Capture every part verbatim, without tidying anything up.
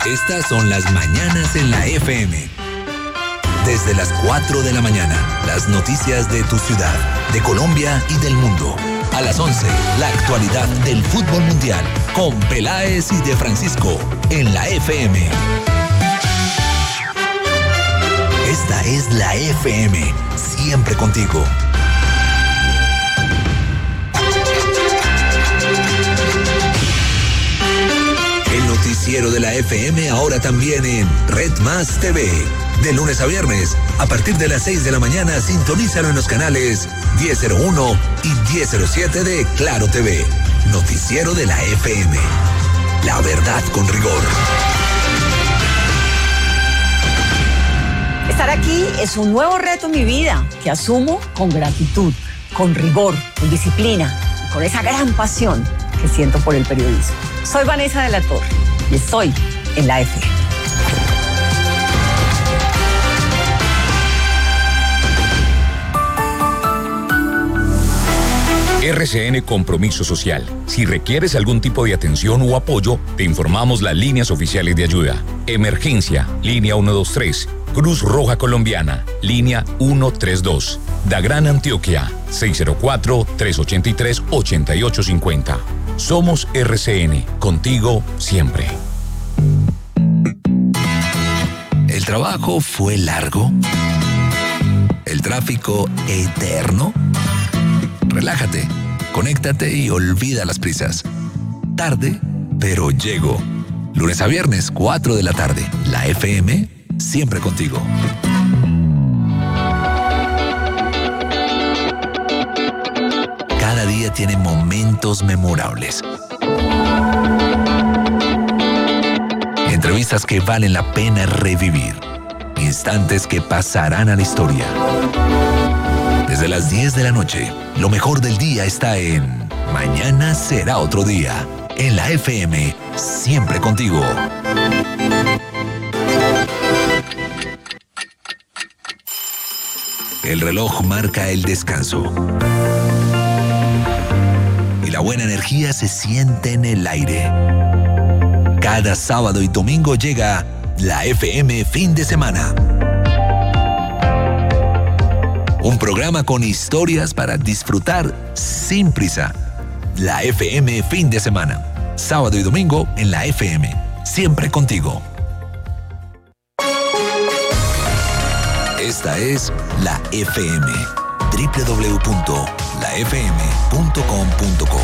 Estas son las mañanas en la F M. Desde las cuatro de la mañana, las noticias de tu ciudad, de Colombia y del mundo. A las once, la actualidad del fútbol mundial con Peláez y De Francisco en la F M. Esta es la F M, siempre contigo. El noticiero de la F M ahora también en Red Más T V. De lunes a viernes, a partir de las seis de la mañana, sintonízalo en los canales diez cero uno y diez cero siete de Claro T V. Noticiero de la F M. La verdad con rigor. Estar aquí es un nuevo reto en mi vida que asumo con gratitud, con rigor, con disciplina y con esa gran pasión que siento por el periodismo. Soy Vanessa de la Torre y estoy en la F M. R C N Compromiso Social. Si requieres algún tipo de atención o apoyo, te informamos las líneas oficiales de ayuda. Emergencia, línea ciento veintitrés. Cruz Roja Colombiana, línea ciento treinta y dos. Dagran Antioquia, seis cero cuatro, tres ocho tres, ocho ocho cinco cero. Somos R C N, contigo siempre. ¿El trabajo fue largo? ¿El tráfico eterno? Relájate, conéctate y olvida las prisas. Tarde, pero llego. Lunes a viernes, cuatro de la tarde. La F M, siempre contigo. Cada día tiene momentos memorables. Entrevistas que valen la pena revivir. Instantes que pasarán a la historia. Desde las diez de la noche, lo mejor del día está en Mañana será otro día. En la F M, siempre contigo. El reloj marca el descanso. Y la buena energía se siente en el aire. Cada sábado y domingo llega la F M Fin de Semana. Un programa con historias para disfrutar sin prisa. La F M Fin de Semana. Sábado y domingo en la F M. Siempre contigo. Esta es la F M. doble u doble u doble u punto la f m punto com punto co.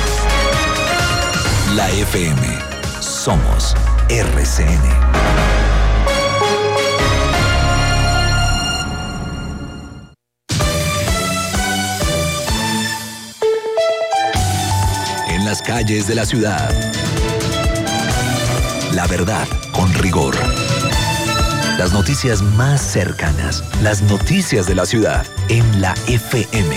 La F M. Somos R C N. En las calles de la ciudad. La verdad con rigor. Las noticias más cercanas. Las noticias de la ciudad en la F M.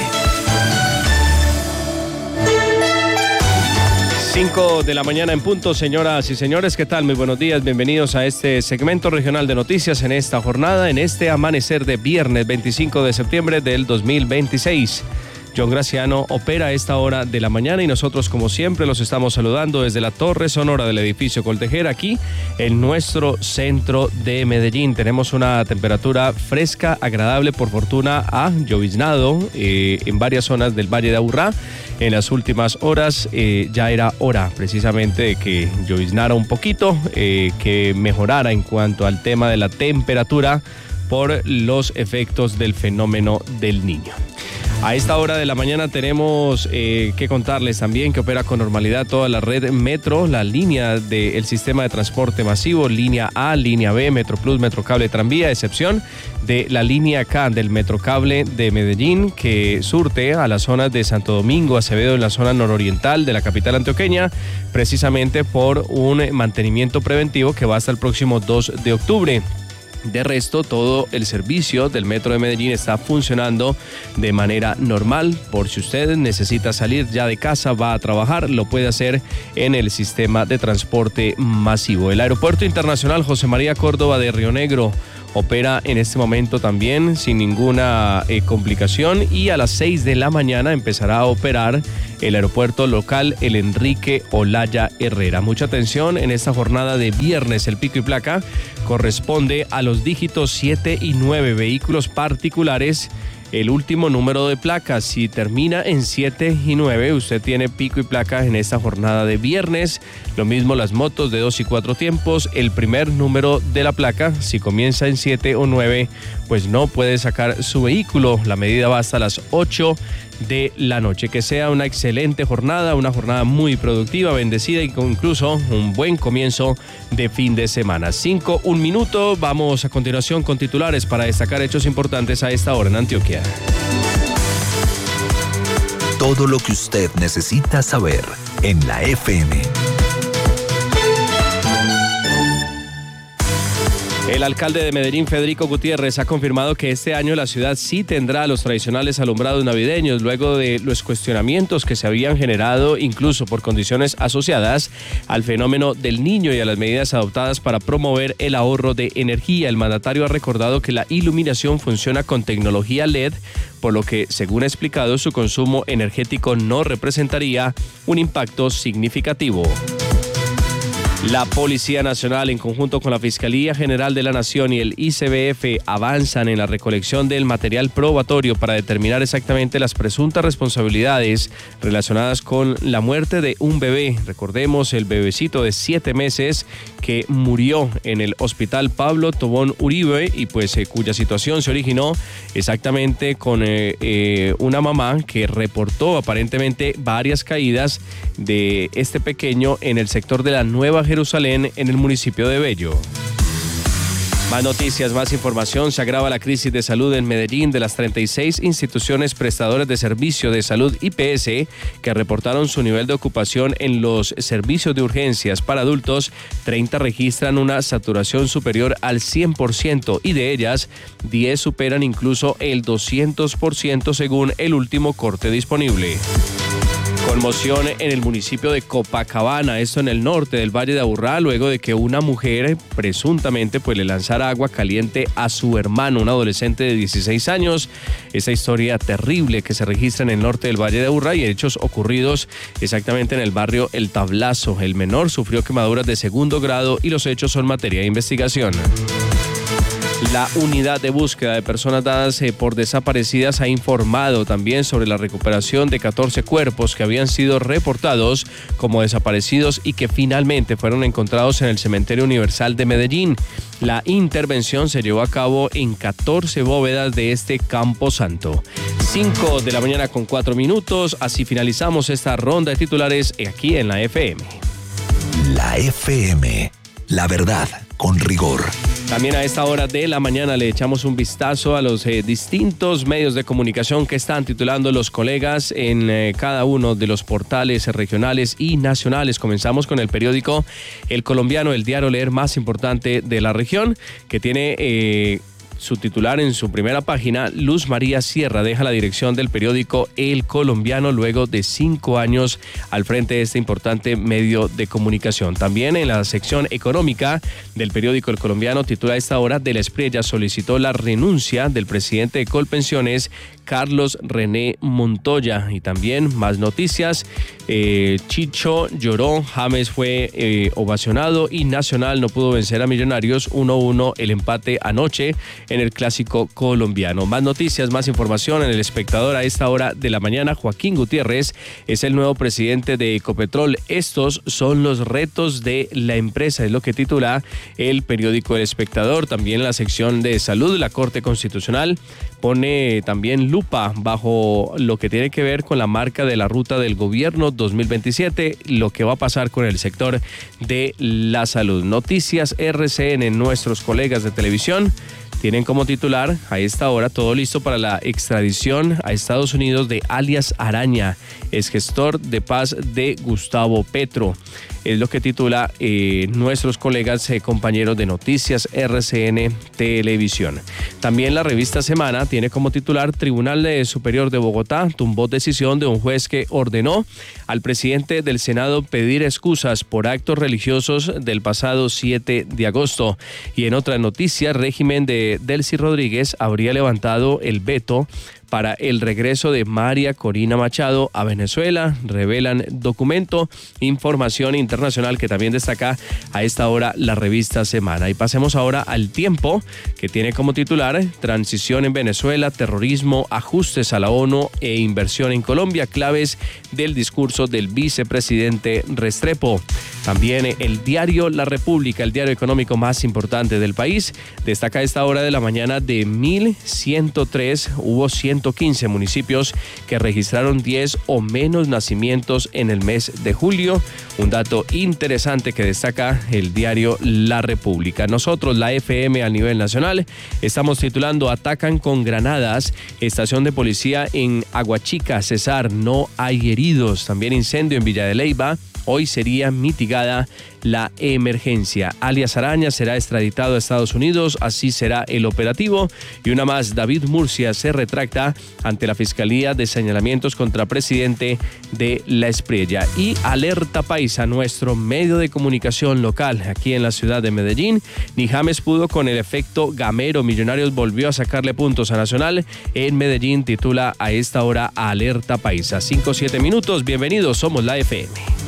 cinco de la mañana en punto, señoras y señores, ¿qué tal? Muy buenos días, bienvenidos a este segmento regional de noticias en esta jornada, en este amanecer de viernes veinticinco de septiembre del dos mil veintiséis. John Graciano opera a esta hora de la mañana y nosotros, como siempre, los estamos saludando desde la Torre Sonora del edificio Coltejera, aquí en nuestro centro de Medellín. Tenemos una temperatura fresca, agradable, por fortuna ha lloviznado eh, en varias zonas del Valle de Aburrá. En las últimas horas eh, ya era hora precisamente de que lloviznara un poquito, eh, que mejorara en cuanto al tema de la temperatura por los efectos del fenómeno del Niño. A esta hora de la mañana tenemos eh, que contarles también que opera con normalidad toda la red Metro, la línea del sistema de transporte masivo, línea A, línea B, Metroplus, Metrocable, Tranvía, a excepción de la línea K del Metrocable de Medellín, que surte a las zonas de Santo Domingo, Acevedo, en la zona nororiental de la capital antioqueña, precisamente por un mantenimiento preventivo que va hasta el próximo dos de octubre. De resto, todo el servicio del Metro de Medellín está funcionando de manera normal. Por si usted necesita salir ya de casa, va a trabajar, lo puede hacer en el sistema de transporte masivo. El Aeropuerto Internacional José María Córdoba de Río Negro opera en este momento también sin ninguna eh, complicación, y a las seis de la mañana empezará a operar el aeropuerto local El Enrique Olaya Herrera. Mucha atención en esta jornada de viernes. El pico y placa corresponde a los dígitos siete y nueve, vehículos particulares. El último número de placa, si termina en siete y nueve, usted tiene pico y placa en esta jornada de viernes. Lo mismo las motos de dos y cuatro tiempos. El primer número de la placa, si comienza en siete o nueve, pues no puede sacar su vehículo. La medida va hasta las ocho de la noche. Que sea una excelente jornada, una jornada muy productiva, bendecida y con incluso un buen comienzo de fin de semana. Cinco, un minuto. Vamos a continuación con titulares para destacar hechos importantes a esta hora en Antioquia. Todo lo que usted necesita saber en la F M. El alcalde de Medellín, Federico Gutiérrez, ha confirmado que este año la ciudad sí tendrá los tradicionales alumbrados navideños, luego de los cuestionamientos que se habían generado, incluso por condiciones asociadas al fenómeno del Niño y a las medidas adoptadas para promover el ahorro de energía. El mandatario ha recordado que la iluminación funciona con tecnología L E D, por lo que, según ha explicado, su consumo energético no representaría un impacto significativo. La Policía Nacional, en conjunto con la Fiscalía General de la Nación y el I C B F, avanzan en la recolección del material probatorio para determinar exactamente las presuntas responsabilidades relacionadas con la muerte de un bebé. Recordemos, el bebecito de siete meses que murió en el Hospital Pablo Tobón Uribe y pues eh, cuya situación se originó exactamente con eh, eh, una mamá que reportó aparentemente varias caídas de este pequeño en el sector de la Nueva Jerusalén, en el municipio de Bello. Más noticias, más información. Se agrava la crisis de salud en Medellín. De las treinta y seis instituciones prestadoras de servicio de salud I P S que reportaron su nivel de ocupación en los servicios de urgencias para adultos, treinta registran una saturación superior al cien por ciento y de ellas diez superan incluso el doscientos por ciento según el último corte disponible. Conmoción en el municipio de Copacabana, esto en el norte del Valle de Aburrá, luego de que una mujer presuntamente pues le lanzara agua caliente a su hermano, un adolescente de dieciséis años. Esta historia terrible que se registra en el norte del Valle de Aburrá y hechos ocurridos exactamente en el barrio El Tablazo. El menor sufrió quemaduras de segundo grado y los hechos son materia de investigación. La unidad de búsqueda de personas dadas por desaparecidas ha informado también sobre la recuperación de catorce cuerpos que habían sido reportados como desaparecidos y que finalmente fueron encontrados en el Cementerio Universal de Medellín. La intervención se llevó a cabo en catorce bóvedas de este camposanto. cinco de la mañana con cuatro minutos. Así finalizamos esta ronda de titulares aquí en la F M. La F M. La verdad con rigor. También a esta hora de la mañana le echamos un vistazo a los eh, distintos medios de comunicación que están titulando los colegas en eh, cada uno de los portales regionales y nacionales. Comenzamos con el periódico El Colombiano, el diario leer más importante de la región, que tiene Eh, su titular en su primera página. Luz María Sierra deja la dirección del periódico El Colombiano luego de cinco años al frente de este importante medio de comunicación. También en la sección económica del periódico El Colombiano titula a esta hora: De la Espriella solicitó la renuncia del presidente de Colpensiones, Carlos René Montoya. Y también más noticias. Eh, Chicho lloró, James fue eh, ovacionado y Nacional no pudo vencer a Millonarios. uno uno el empate anoche en el clásico colombiano. Más noticias, más información en El Espectador a esta hora de la mañana. Joaquín Gutiérrez es el nuevo presidente de Ecopetrol. Estos son los retos de la empresa, es lo que titula el periódico El Espectador. También en la sección de salud, la Corte Constitucional pone también lupa bajo lo que tiene que ver con la marca de la ruta del gobierno dos mil veintisiete, lo que va a pasar con el sector de la salud. Noticias R C N, nuestros colegas de televisión tienen como titular a esta hora: todo listo para la extradición a Estados Unidos de alias Araña, ex gestor de paz de Gustavo Petro. es lo que titula eh, nuestros colegas eh, compañeros de Noticias R C N Televisión. También la revista Semana tiene como titular: Tribunal Superior de Bogotá tumbó decisión de un juez que ordenó al presidente del Senado pedir excusas por actos religiosos del pasado siete de agosto. Y en otra noticia, régimen de Delcy Rodríguez habría levantado el veto para el regreso de María Corina Machado a Venezuela, revelan documento, información internacional que también destaca a esta hora la revista Semana. Y pasemos ahora al Tiempo, que tiene como titular: Transición en Venezuela, terrorismo, ajustes a la ONU e inversión en Colombia, claves del discurso del vicepresidente Restrepo. También el diario La República, el diario económico más importante del país, destaca a esta hora de la mañana de mil ciento tres, hubo ciento quince municipios que registraron diez o menos nacimientos en el mes de julio. Un dato interesante que destaca el diario La República. Nosotros, la F M a nivel nacional, estamos titulando: Atacan con granadas estación de policía en Aguachica, Cesar, no hay heridos. También incendio en Villa de Leyva. Hoy sería mitigada la emergencia. Alias Araña será extraditado a Estados Unidos, así será el operativo. Y una más, David Murcia se retracta ante la Fiscalía de señalamientos contra presidente de La Espriella. Y Alerta Paisa, nuestro medio de comunicación local aquí en la ciudad de Medellín. Ni James pudo con el efecto Gamero. Millonarios volvió a sacarle puntos a Nacional. En Medellín titula a esta hora Alerta Paisa. cinco siete minutos, bienvenidos, somos la F M.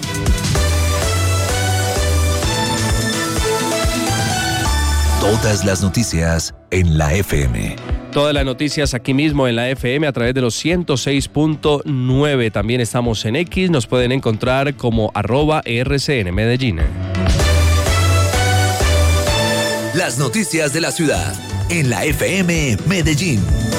Todas las noticias en la F M. Todas las noticias aquí mismo en la F M a través de los ciento seis punto nueve. También estamos en X, nos pueden encontrar como arroba R C N Medellín. Las noticias de la ciudad en la F M Medellín.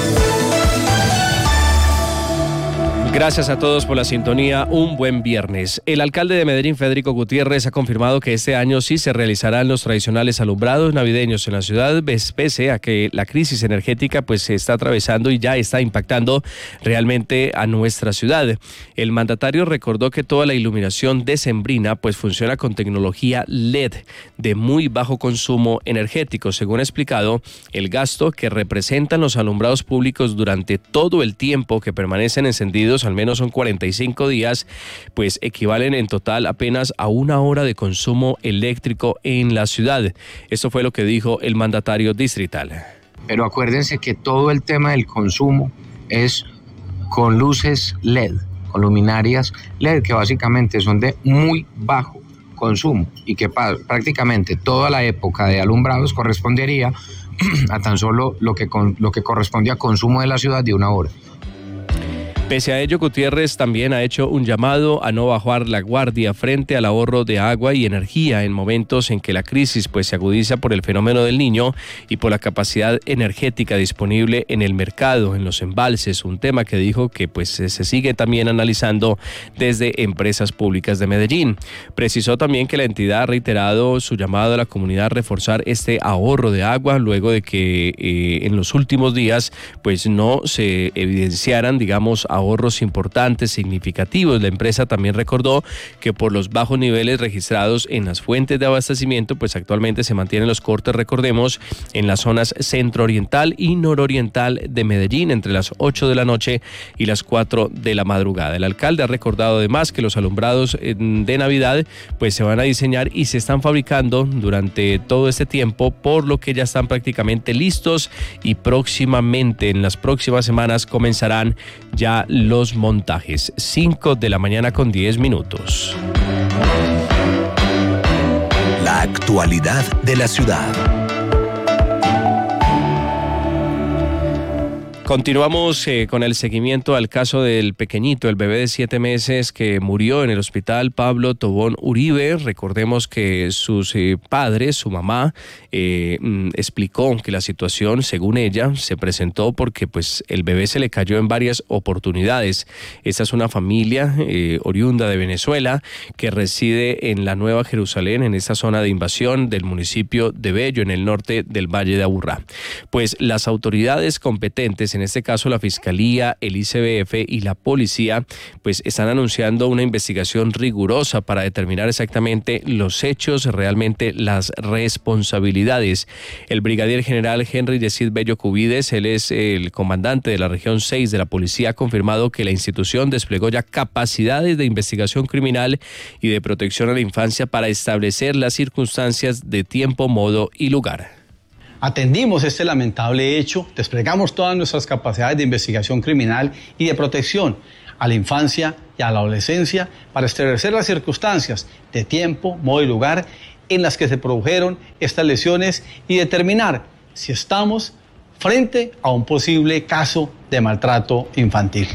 Gracias a todos por la sintonía, un buen viernes. El alcalde de Medellín, Federico Gutiérrez, ha confirmado que este año sí se realizarán los tradicionales alumbrados navideños en la ciudad, pese a que la crisis energética pues se está atravesando y ya está impactando realmente a nuestra ciudad. El mandatario recordó que toda la iluminación decembrina pues funciona con tecnología L E D de muy bajo consumo energético. Según ha explicado, el gasto que representan los alumbrados públicos durante todo el tiempo que permanecen encendidos, al menos son cuarenta y cinco días, pues equivalen en total apenas a una hora de consumo eléctrico en la ciudad. Esto fue lo que dijo el mandatario distrital. Pero acuérdense que todo el tema del consumo es con luces L E D, con luminarias L E D que básicamente son de muy bajo consumo y que prácticamente toda la época de alumbrados correspondería a tan solo lo que, con, lo que corresponde a consumo de la ciudad de una hora. Pese a ello, Gutiérrez también ha hecho un llamado a no bajar la guardia frente al ahorro de agua y energía en momentos en que la crisis pues se agudiza por el fenómeno del Niño y por la capacidad energética disponible en el mercado, en los embalses, un tema que dijo que pues se sigue también analizando desde empresas públicas de Medellín. Precisó también que la entidad ha reiterado su llamado a la comunidad a reforzar este ahorro de agua luego de que eh, en los últimos días pues no se evidenciaran, digamos, ahorros importantes, significativos. La empresa también recordó que por los bajos niveles registrados en las fuentes de abastecimiento, pues actualmente se mantienen los cortes, recordemos, en las zonas centro-oriental y nororiental de Medellín entre las ocho de la noche y las cuatro de la madrugada. El alcalde ha recordado además que los alumbrados de Navidad pues se van a diseñar y se están fabricando durante todo este tiempo, por lo que ya están prácticamente listos y próximamente, en las próximas semanas, comenzarán ya los montajes. Cinco de la mañana con diez minutos. La actualidad de la ciudad. Continuamos eh, con el seguimiento al caso del pequeñito, el bebé de siete meses que murió en el hospital Pablo Tobón Uribe. Recordemos que sus eh, padres, su mamá, eh, mm, explicó que la situación, según ella, se presentó porque pues el bebé se le cayó en varias oportunidades. Esta es una familia eh, oriunda de Venezuela que reside en la Nueva Jerusalén, en esta zona de invasión del municipio de Bello, en el norte del Valle de Aburrá. Pues las autoridades competentes autoridades, en este caso la Fiscalía, el I C B F y la policía, pues están anunciando una investigación rigurosa para determinar exactamente los hechos, realmente las responsabilidades. El brigadier general Henry Yesid Bello Cubides, él es el comandante de la región seis de la policía, ha confirmado que la institución desplegó ya capacidades de investigación criminal y de protección a la infancia para establecer las circunstancias de tiempo, modo y lugar. Atendimos este lamentable hecho, desplegamos todas nuestras capacidades de investigación criminal y de protección a la infancia y a la adolescencia para establecer las circunstancias de tiempo, modo y lugar en las que se produjeron estas lesiones y determinar si estamos frente a un posible caso de maltrato infantil.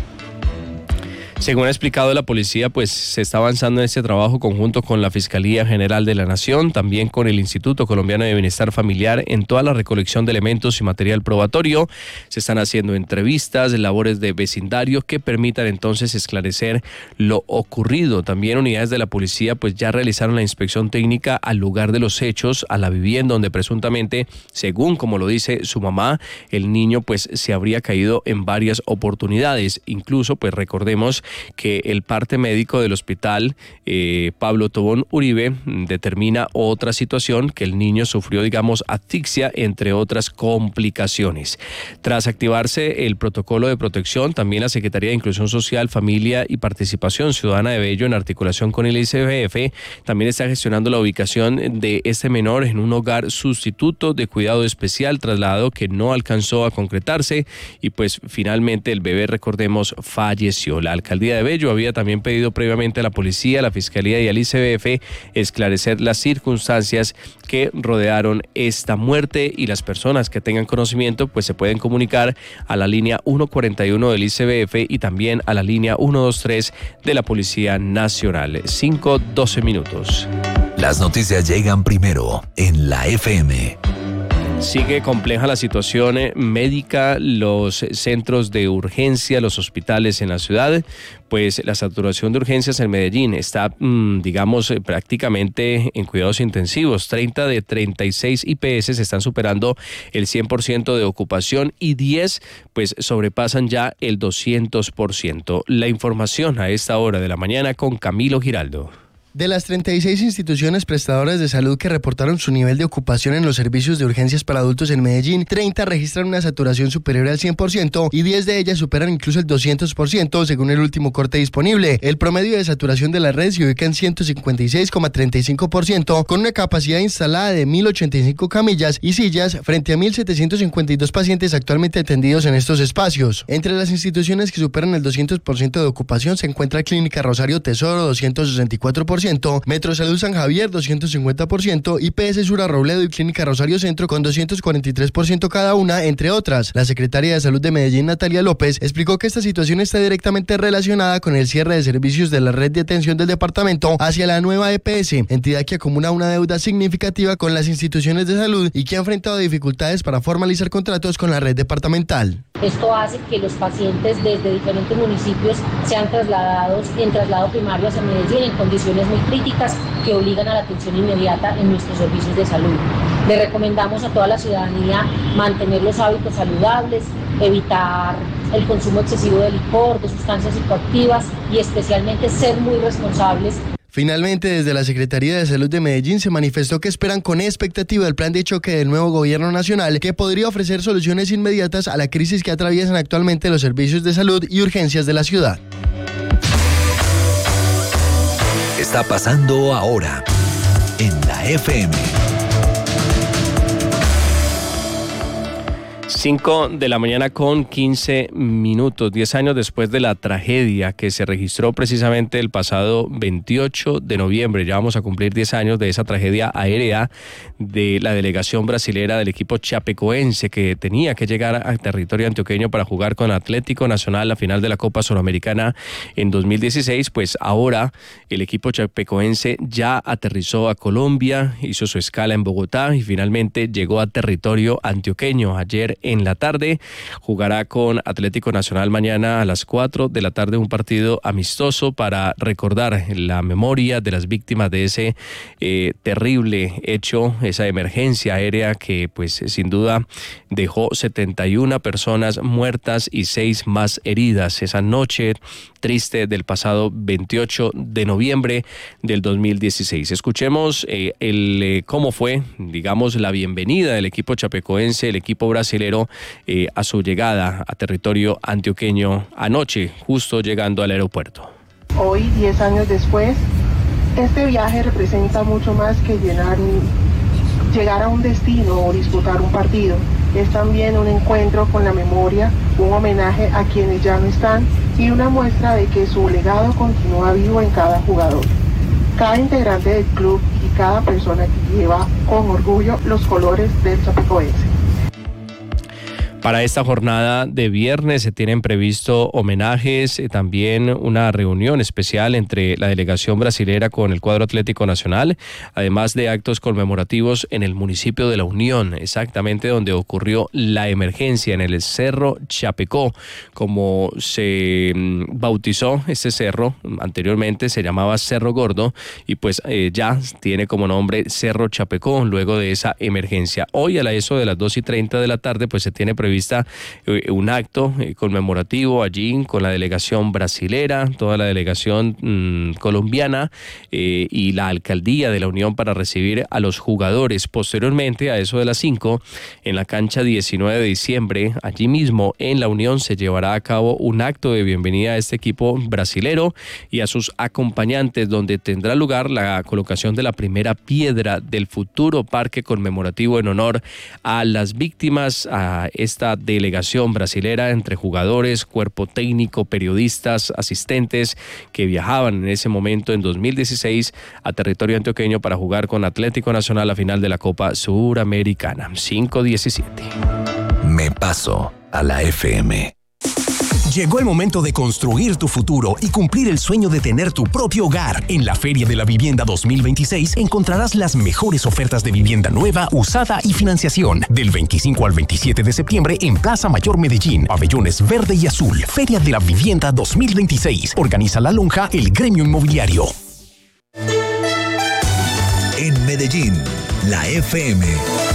Según ha explicado la policía, pues se está avanzando en este trabajo conjunto con la Fiscalía General de la Nación, también con el Instituto Colombiano de Bienestar Familiar en toda la recolección de elementos y material probatorio. Se están haciendo entrevistas, labores de vecindario que permitan entonces esclarecer lo ocurrido. También unidades de la policía pues ya realizaron la inspección técnica al lugar de los hechos, a la vivienda donde presuntamente, según como lo dice su mamá, el niño pues se habría caído en varias oportunidades. Incluso pues recordemos que el parte médico del hospital eh, Pablo Tobón Uribe determina otra situación, que el niño sufrió, digamos, asfixia, entre otras complicaciones. Tras activarse el protocolo de protección, también la Secretaría de Inclusión Social, Familia y Participación Ciudadana de Bello, en articulación con el I C B F, también está gestionando la ubicación de este menor en un hogar sustituto de cuidado especial, traslado que no alcanzó a concretarse y pues finalmente el bebé, recordemos, falleció. La alcaldía de Bello había también pedido previamente a la policía, a la Fiscalía y al I C B F esclarecer las circunstancias que rodearon esta muerte, y las personas que tengan conocimiento pues se pueden comunicar a la línea ciento cuarenta y uno del I C B F y también a la línea ciento veintitrés de la Policía Nacional. cinco doce minutos. Las noticias llegan primero en la F M. Sigue compleja la situación médica, los centros de urgencia, los hospitales en la ciudad, pues la saturación de urgencias en Medellín está, digamos, prácticamente en cuidados intensivos. treinta de treinta y seis I P S están superando el cien por ciento de ocupación y diez pues sobrepasan ya el doscientos por ciento. La información a esta hora de la mañana con Camilo Giraldo. De las treinta y seis instituciones prestadoras de salud que reportaron su nivel de ocupación en los servicios de urgencias para adultos en Medellín, treinta registran una saturación superior al cien por ciento y diez de ellas superan incluso el doscientos por ciento según el último corte disponible. El promedio de saturación de la red se ubica en ciento cincuenta y seis coma treinta y cinco por ciento con una capacidad instalada de mil ochenta y cinco camillas y sillas frente a mil setecientos cincuenta y dos pacientes actualmente atendidos en estos espacios. Entre las instituciones que superan el doscientos por ciento de ocupación se encuentra Clínica Rosario Tesoro, doscientos sesenta y cuatro por ciento, Metro Salud San Javier, doscientos cincuenta por ciento, I P S Sura Robledo y Clínica Rosario Centro con doscientos cuarenta y tres por ciento cada una, entre otras. La secretaria de Salud de Medellín, Natalia López, explicó que esta situación está directamente relacionada con el cierre de servicios de la red de atención del departamento hacia la nueva E P S, entidad que acumula una deuda significativa con las instituciones de salud y que ha enfrentado dificultades para formalizar contratos con la red departamental. Esto hace que los pacientes desde diferentes municipios sean trasladados en traslado primario hacia Medellín en condiciones muy críticas que obligan a la atención inmediata en nuestros servicios de salud. Le recomendamos a toda la ciudadanía mantener los hábitos saludables, evitar el consumo excesivo de licor, de sustancias psicoactivas y especialmente ser muy responsables. Finalmente, desde la Secretaría de Salud de Medellín se manifestó que esperan con expectativa el plan de choque del nuevo gobierno nacional, que podría ofrecer soluciones inmediatas a la crisis que atraviesan actualmente los servicios de salud y urgencias de la ciudad. Está pasando ahora en la F M. cinco de la mañana con quince minutos, diez años después de la tragedia que se registró precisamente el pasado veintiocho de noviembre. Ya vamos a cumplir diez años de esa tragedia aérea de la delegación brasilera del equipo chapecoense que tenía que llegar a territorio antioqueño para jugar con Atlético Nacional la final de la Copa Suramericana en dos mil dieciséis. Pues ahora el equipo chapecoense ya aterrizó a Colombia, hizo su escala en Bogotá y finalmente llegó a territorio antioqueño. Ayer en la tarde. Jugará con Atlético Nacional mañana a las cuatro de la tarde, un partido amistoso para recordar la memoria de las víctimas de ese eh, terrible hecho, esa emergencia aérea que pues sin duda dejó setenta y una personas muertas y seis más heridas. Esa noche triste del pasado veintiocho de noviembre del dos mil dieciséis. Escuchemos eh, el eh, cómo fue, digamos, la bienvenida del equipo chapecoense, el equipo brasilero, eh, a su llegada a territorio antioqueño anoche, justo llegando al aeropuerto. Hoy, diez años después, este viaje representa mucho más que llenar un, llegar a un destino o disputar un partido. Es también un encuentro con la memoria, un homenaje a quienes ya no están y una muestra de que su legado continúa vivo en cada jugador, cada integrante del club y cada persona que lleva con orgullo los colores del chapecoense. Para esta jornada de viernes se tienen previsto homenajes, eh, también una reunión especial entre la delegación brasilera con el cuadro Atlético Nacional, además de actos conmemorativos en el municipio de La Unión, exactamente donde ocurrió la emergencia, en el Cerro Chapecó, como se bautizó este cerro. Anteriormente se llamaba Cerro Gordo y pues eh, ya tiene como nombre Cerro Chapecó luego de esa emergencia. Hoy a la eso de las dos y treinta de la tarde pues se tiene previsto vista un acto conmemorativo allí con la delegación brasilera, toda la delegación mmm, colombiana eh, y la alcaldía de La Unión para recibir a los jugadores. Posteriormente, a eso de las cinco, en la cancha diecinueve de diciembre, allí mismo en La Unión se llevará a cabo un acto de bienvenida a este equipo brasilero y a sus acompañantes, donde tendrá lugar la colocación de la primera piedra del futuro parque conmemorativo en honor a las víctimas, a esta delegación brasilera entre jugadores, cuerpo técnico, periodistas, asistentes que viajaban en ese momento en dos mil dieciséis a territorio antioqueño para jugar con Atlético Nacional a final de la Copa Suramericana. cinco diecisiete. Me paso a la F M. Llegó el momento de construir tu futuro y cumplir el sueño de tener tu propio hogar. En la Feria de la Vivienda dos mil veintiséis encontrarás las mejores ofertas de vivienda nueva, usada y financiación. Del veinticinco al veintisiete de septiembre en Plaza Mayor Medellín. Pabellones verde y azul. Feria de la Vivienda dos mil veintiséis. Organiza La Lonja, el gremio inmobiliario. En Medellín, la F M.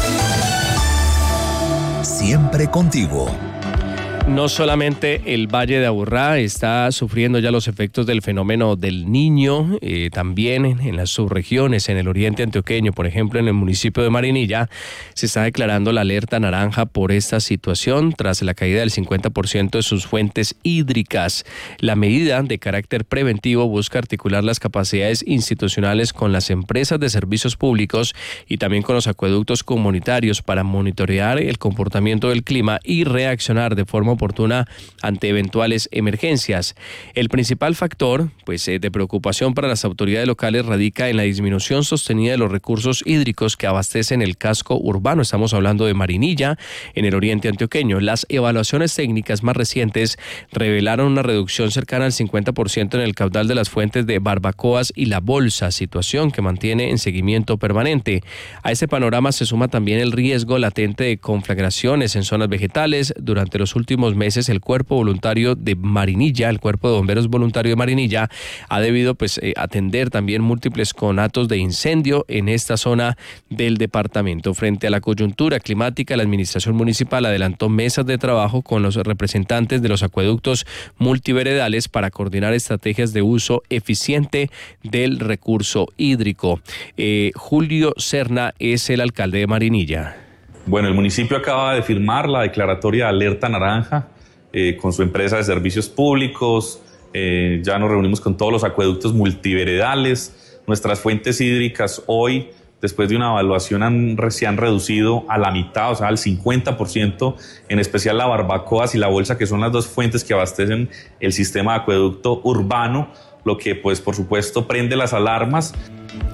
Siempre contigo. No solamente el Valle de Aburrá está sufriendo ya los efectos del fenómeno del Niño, eh, también en, en las subregiones, en el oriente antioqueño, por ejemplo en el municipio de Marinilla, se está declarando la alerta naranja por esta situación tras la caída del cincuenta por ciento de sus fuentes hídricas. La medida, de carácter preventivo, busca articular las capacidades institucionales con las empresas de servicios públicos y también con los acueductos comunitarios para monitorear el comportamiento del clima y reaccionar de forma oportuna ante eventuales emergencias. El principal factor, pues, eh, de preocupación para las autoridades locales radica en la disminución sostenida de los recursos hídricos que abastecen el casco urbano. Estamos hablando de Marinilla, en el oriente antioqueño. Las evaluaciones técnicas más recientes revelaron una reducción cercana al cincuenta por ciento en el caudal de las fuentes de Barbacoas y La Bolsa, situación que mantiene en seguimiento permanente. A este panorama se suma también el riesgo latente de conflagraciones en zonas vegetales. Durante los últimos meses el Cuerpo Voluntario de Marinilla, el Cuerpo de Bomberos Voluntario de Marinilla, ha debido pues eh, atender también múltiples conatos de incendio en esta zona del departamento. Frente a la coyuntura climática, la administración municipal adelantó mesas de trabajo con los representantes de los acueductos multiveredales para coordinar estrategias de uso eficiente del recurso hídrico. Eh, Julio Serna es el alcalde de Marinilla. Bueno, el municipio acaba de firmar la declaratoria de alerta naranja eh, con su empresa de servicios públicos. Eh, ya nos reunimos con todos los acueductos multiveredales. Nuestras fuentes hídricas hoy, después de una evaluación, han, se han reducido a la mitad, o sea, al cincuenta por ciento, en especial la Barbacoas y La Bolsa, que son las dos fuentes que abastecen el sistema de acueducto urbano, lo que, pues, por supuesto, prende las alarmas.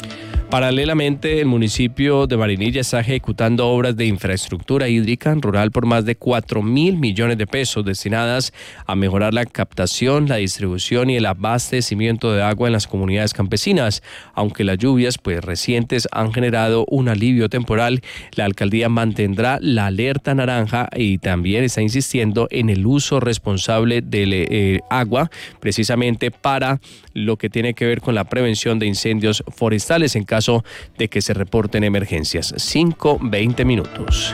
Paralelamente, el municipio de Marinilla está ejecutando obras de infraestructura hídrica rural por más de cuatro mil millones de pesos destinadas a mejorar la captación, la distribución y el abastecimiento de agua en las comunidades campesinas. Aunque las lluvias pues, recientes han generado un alivio temporal, la alcaldía mantendrá la alerta naranja y también está insistiendo en el uso responsable del eh, agua, precisamente para lo que tiene que ver con la prevención de incendios forestales en caso de que se reporten emergencias. cinco veinte minutos.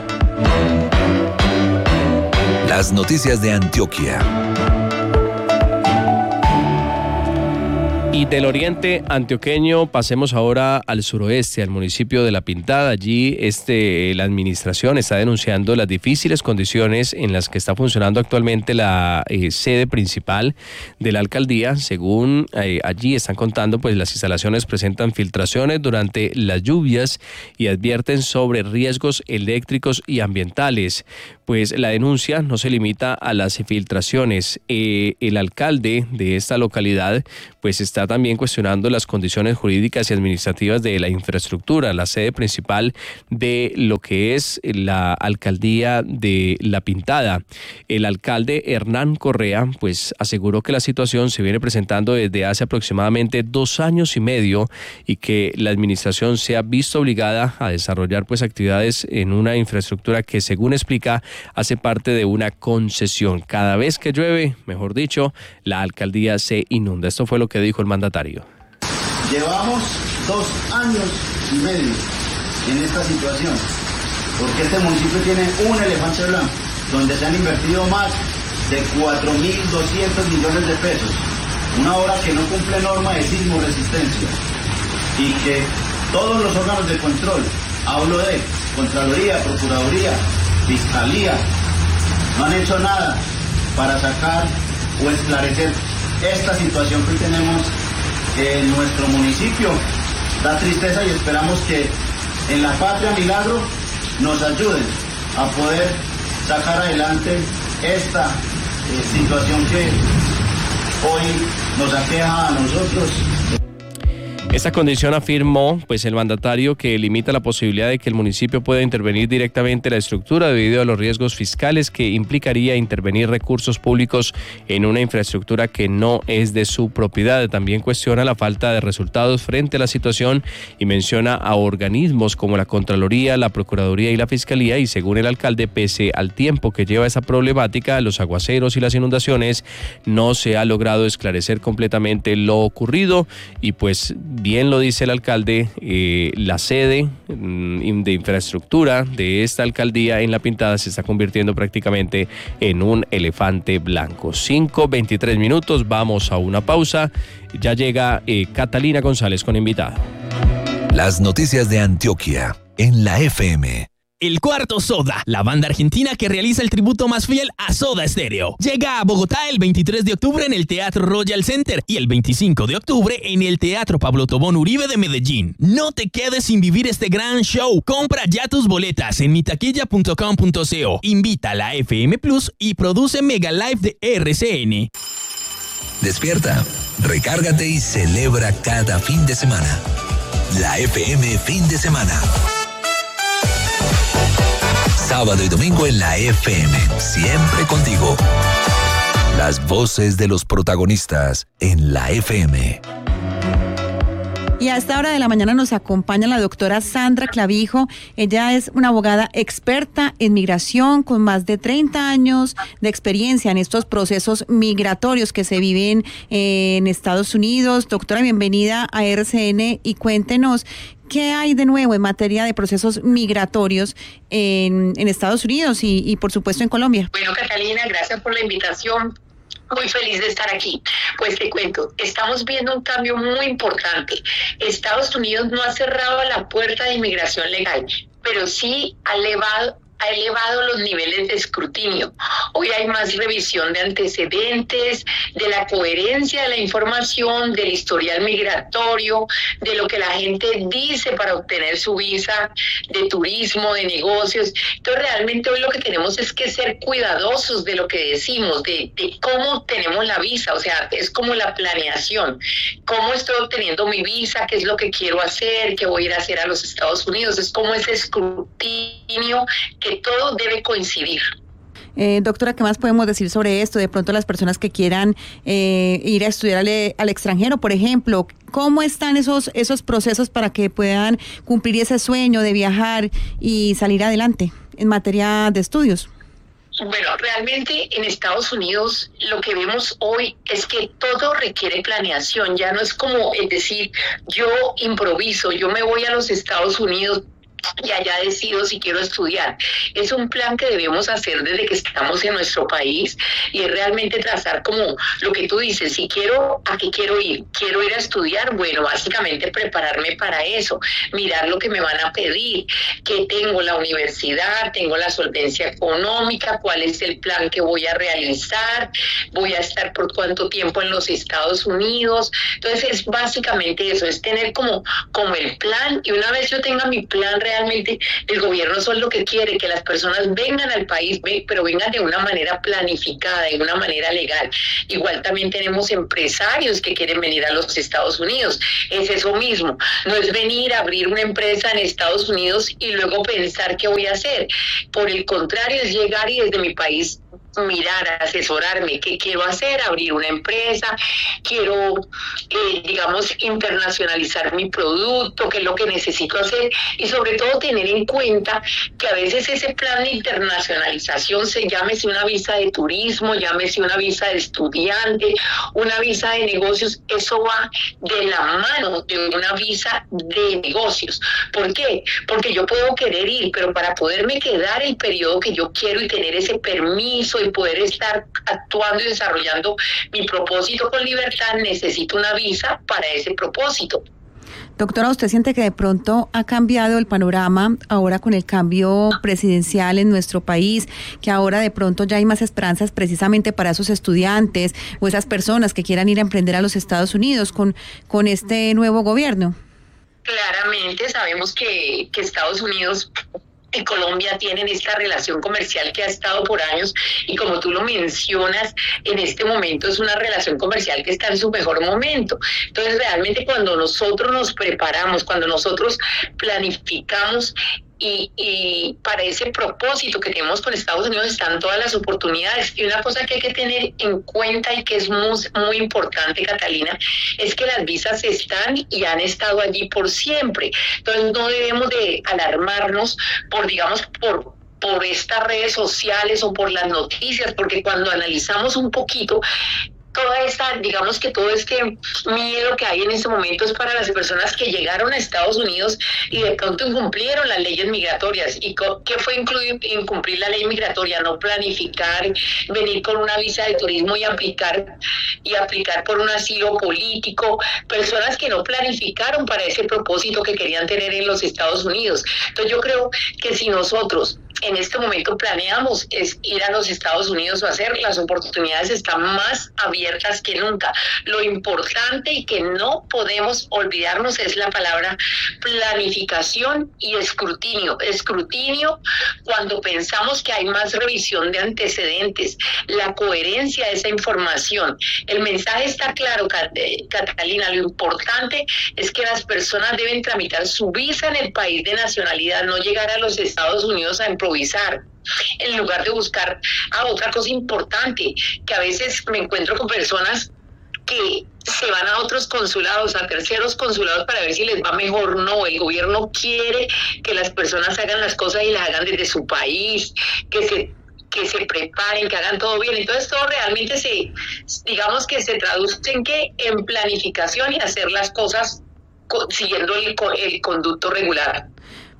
Las noticias de Antioquia. Y del oriente antioqueño pasemos ahora al suroeste, al municipio de La Pintada. Allí este, la administración está denunciando las difíciles condiciones en las que está funcionando actualmente la eh, sede principal de la alcaldía. Según eh, allí están contando, pues las instalaciones presentan filtraciones durante las lluvias y advierten sobre riesgos eléctricos y ambientales. Pues la denuncia no se limita a las filtraciones. Eh, el alcalde de esta localidad pues está también cuestionando las condiciones jurídicas y administrativas de la infraestructura, la sede principal de lo que es la alcaldía de La Pintada. El alcalde Hernán Correa pues aseguró que la situación se viene presentando desde hace aproximadamente dos años y medio y que la administración se ha visto obligada a desarrollar pues actividades en una infraestructura que, según explica, hace parte de una concesión. Cada vez que llueve, mejor dicho, la alcaldía se inunda. Esto fue lo que dijo el mandatario. Llevamos dos años y medio en esta situación, porque este municipio tiene un elefante blanco, donde se han invertido más de cuatro mil doscientos millones de pesos, una obra que no cumple norma de sismo resistencia y que todos los órganos de control, hablo de Contraloría, Procuraduría, Fiscalía, no han hecho nada para sacar o esclarecer esta situación que tenemos en nuestro municipio. Da tristeza y esperamos que en la Patria Milagro nos ayuden a poder sacar adelante esta eh, situación que hoy nos aqueja a nosotros. Esta condición, afirmó pues el mandatario, que limita la posibilidad de que el municipio pueda intervenir directamente en la estructura debido a los riesgos fiscales que implicaría intervenir recursos públicos en una infraestructura que no es de su propiedad. También cuestiona la falta de resultados frente a la situación y menciona a organismos como la Contraloría, la Procuraduría y la Fiscalía, y según el alcalde, pese al tiempo que lleva esa problemática, los aguaceros y las inundaciones, no se ha logrado esclarecer completamente lo ocurrido. Y pues bien lo dice el alcalde, eh, la sede mm, de infraestructura de esta alcaldía en La Pintada se está convirtiendo prácticamente en un elefante blanco. cinco veintitrés minutos, vamos a una pausa. Ya llega eh, Catalina González con invitado. Las noticias de Antioquia en la F M. El Cuarto Soda, la banda argentina que realiza el tributo más fiel a Soda Stereo. Llega a Bogotá el veintitrés de octubre en el Teatro Royal Center y el veinticinco de octubre en el Teatro Pablo Tobón Uribe de Medellín. No te quedes sin vivir este gran show. Compra ya tus boletas en mitaquilla punto com punto co. Invita a la F M Plus y produce Mega Live de R C N. Despierta, recárgate y celebra cada fin de semana. La F M Fin de Semana. Sábado y domingo en la F M, siempre contigo. Las voces de los protagonistas en la F M. Y a esta hora de la mañana nos acompaña la doctora Sandra Clavijo. Ella es una abogada experta en migración con más de treinta años de experiencia en estos procesos migratorios que se viven en Estados Unidos. Doctora, bienvenida a R C N y cuéntenos qué hay de nuevo en materia de procesos migratorios en, en Estados Unidos y, y por supuesto en Colombia. Bueno, Catalina, gracias por la invitación. Muy feliz de estar aquí. Pues te cuento, estamos viendo un cambio muy importante. Estados Unidos no ha cerrado la puerta de inmigración legal, pero sí ha elevado ha elevado los niveles de escrutinio. Hoy hay más revisión de antecedentes, de la coherencia de la información, del historial migratorio, de lo que la gente dice para obtener su visa de turismo, de negocios. Entonces realmente hoy lo que tenemos es que ser cuidadosos de lo que decimos, de, de cómo tenemos la visa, o sea, es como la planeación, cómo estoy obteniendo mi visa, qué es lo que quiero hacer, qué voy a ir a hacer a los Estados Unidos, es como ese escrutinio que todo debe coincidir. Eh, doctora, ¿qué más podemos decir sobre esto? De pronto las personas que quieran eh, ir a estudiar al, al extranjero, por ejemplo, ¿cómo están esos, esos procesos para que puedan cumplir ese sueño de viajar y salir adelante en materia de estudios? Bueno, realmente en Estados Unidos lo que vemos hoy es que todo requiere planeación, ya no es como es decir, yo improviso, yo me voy a los Estados Unidos y allá decido si quiero estudiar. Es un plan que debemos hacer desde que estamos en nuestro país y es realmente trazar como lo que tú dices, si quiero, ¿a qué quiero ir? ¿Quiero ir a estudiar? Bueno, básicamente prepararme para eso, mirar lo que me van a pedir, que tengo la universidad, tengo la solvencia económica, cuál es el plan que voy a realizar, voy a estar por cuánto tiempo en los Estados Unidos. Entonces es básicamente eso, es tener como, como el plan, y una vez yo tenga mi plan real, realmente el gobierno eso es lo que quiere, que las personas vengan al país, pero vengan de una manera planificada, de una manera legal. Igual también tenemos empresarios que quieren venir a los Estados Unidos, es eso mismo, no es venir a abrir una empresa en Estados Unidos y luego pensar qué voy a hacer, por el contrario es llegar y desde mi país mirar, asesorarme, qué quiero hacer, abrir una empresa, quiero, eh, digamos, internacionalizar mi producto, qué es lo que necesito hacer, y sobre todo tener en cuenta que a veces ese plan de internacionalización se llámese una visa de turismo, llámese una visa de estudiante, una visa de negocios, eso va de la mano de una visa de negocios. ¿Por qué? Porque yo puedo querer ir, pero para poderme quedar el periodo que yo quiero y tener ese permiso y poder estar actuando y desarrollando mi propósito con libertad, necesito una visa para ese propósito. Doctora, ¿usted siente que de pronto ha cambiado el panorama ahora con el cambio presidencial en nuestro país, que ahora de pronto ya hay más esperanzas precisamente para esos estudiantes o esas personas que quieran ir a emprender a los Estados Unidos con, con este nuevo gobierno? Claramente sabemos que, que Estados Unidos y Colombia tienen esta relación comercial que ha estado por años y como tú lo mencionas, en este momento es una relación comercial que está en su mejor momento. Entonces realmente cuando nosotros nos preparamos, cuando nosotros planificamos Y, y para ese propósito que tenemos con Estados Unidos están todas las oportunidades. Y una cosa que hay que tener en cuenta y que es muy, muy importante, Catalina, es que las visas están y han estado allí por siempre. Entonces no debemos de alarmarnos por, digamos, por por estas redes sociales o por las noticias, porque cuando analizamos un poquito, toda esta, digamos que todo este miedo que hay en este momento es para las personas que llegaron a Estados Unidos y de pronto incumplieron las leyes migratorias. ¿Y qué fue incluir, incumplir la ley migratoria? No planificar, venir con una visa de turismo y aplicar y aplicar por un asilo político. Personas que no planificaron para ese propósito que querían tener en los Estados Unidos. Entonces yo creo que si nosotros en este momento planeamos es ir a los Estados Unidos o hacer, las oportunidades están más abiertas que nunca. Lo importante y que no podemos olvidarnos es la palabra planificación y escrutinio. Escrutinio cuando pensamos que hay más revisión de antecedentes, la coherencia de esa información. El mensaje está claro, Catalina, lo importante es que las personas deben tramitar su visa en el país de nacionalidad, no llegar a los Estados Unidos a improvisar, en lugar de buscar a otra cosa importante, que a veces me encuentro con personas que se van a otros consulados, a terceros consulados para ver si les va mejor. No, el gobierno quiere que las personas hagan las cosas y las hagan desde su país, que se que se preparen, que hagan todo bien. Entonces todo realmente se, digamos que se traduce en qué, en planificación y hacer las cosas siguiendo el, el conducto regular.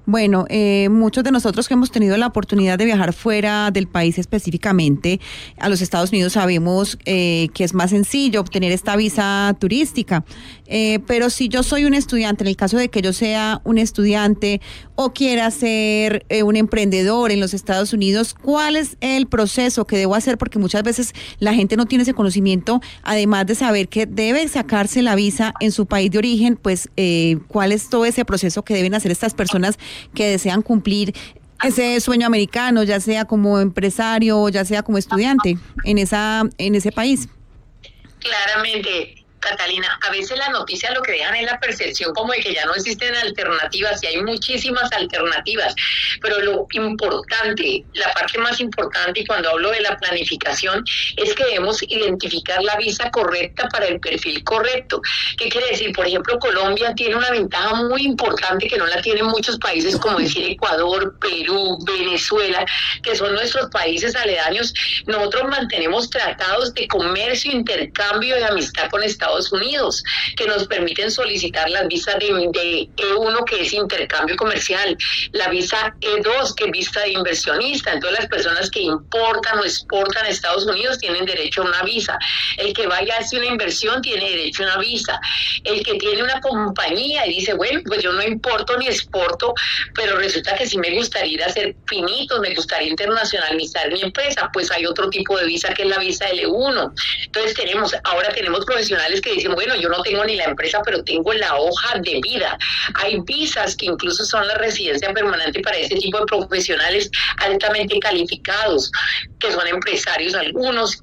Bueno, eh, muchos de nosotros que hemos tenido la oportunidad de viajar fuera del país, específicamente a los Estados Unidos, sabemos eh, que es más sencillo obtener esta visa turística. Eh, pero si yo soy un estudiante, en el caso de que yo sea un estudiante o quiera ser eh, un emprendedor en los Estados Unidos, ¿cuál es el proceso que debo hacer? Porque muchas veces la gente no tiene ese conocimiento, además de saber que debe sacarse la visa en su país de origen, pues eh, ¿cuál es todo ese proceso que deben hacer estas personas que desean cumplir ese sueño americano, ya sea como empresario, ya sea como estudiante en esa en ese país? Claramente, Catalina, a veces las noticias lo que dejan es la percepción como de que ya no existen alternativas, y hay muchísimas alternativas, pero lo importante, la parte más importante, y cuando hablo de la planificación, es que debemos identificar la visa correcta para el perfil correcto. ¿Qué quiere decir? Por ejemplo, Colombia tiene una ventaja muy importante que no la tienen muchos países, como decir Ecuador, Perú, Venezuela, que son nuestros países aledaños. Nosotros mantenemos tratados de comercio, intercambio y amistad con Estados Unidos, que nos permiten solicitar las visas de, de E uno, que es intercambio comercial, la visa E dos, que es visa de inversionista. Entonces las personas que importan o exportan a Estados Unidos tienen derecho a una visa. El que vaya a hacer una inversión tiene derecho a una visa. El que tiene una compañía y dice, bueno, pues yo no importo ni exporto, pero resulta que sí me gustaría ir a hacer pinitos, me gustaría internacionalizar mi empresa, pues hay otro tipo de visa, que es la visa L uno. Entonces tenemos, ahora tenemos profesionales que dicen, bueno, yo no tengo ni la empresa, pero tengo la hoja de vida. Hay visas que incluso son la residencia permanente para ese tipo de profesionales altamente calificados, que son empresarios algunos,